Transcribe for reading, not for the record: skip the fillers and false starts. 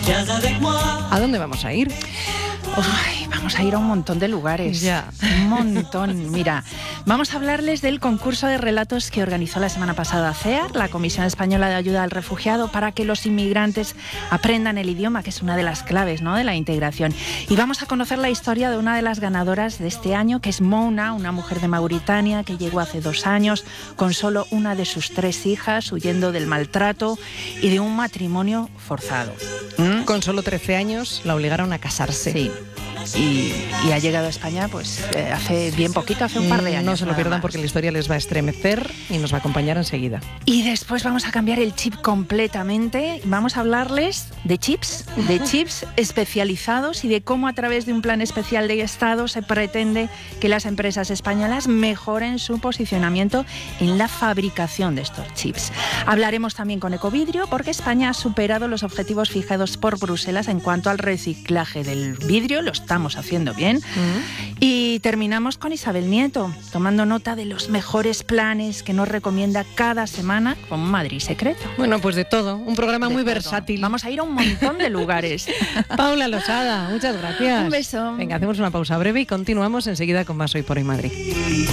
¿A dónde vamos a ir? Ay, vamos a ir a un montón de lugares. Ya. Un montón. Mira, vamos a hablarles del concurso de relatos que organizó la semana pasada CEAR, la Comisión Española de Ayuda al Refugiado, para que los inmigrantes aprendan el idioma, que es una de las claves, ¿no?, de la integración. Y vamos a conocer la historia de una de las ganadoras de este año, que es Mouna, una mujer de Mauritania que llegó hace 2 años con solo una de sus 3 hijas, huyendo del maltrato y de un matrimonio forzado. Con solo 13 años la obligaron a casarse. Sí. Y ha llegado a España pues hace bien poquito, hace un par de años. No se lo pierdan porque la historia les va a estremecer y nos va a acompañar enseguida. Y después vamos a cambiar el chip completamente. Vamos a hablarles de chips especializados y de cómo a través de un plan especial de Estado se pretende que las empresas españolas mejoren su posicionamiento en la fabricación de estos chips. Hablaremos también con Ecovidrio porque España ha superado los objetivos fijados por Bruselas en cuanto al reciclaje del vidrio. Lo estamos haciendo bien. Y terminamos con Isabel Nieto, tomando nota de los mejores planes que nos recomienda cada semana con Madrid Secreto. Bueno, pues de todo. Un programa muy versátil. Vamos a ir a un montón de lugares. Paula Losada, muchas gracias. Un beso. Venga, hacemos una pausa breve y continuamos enseguida con Más Hoy por Hoy Madrid.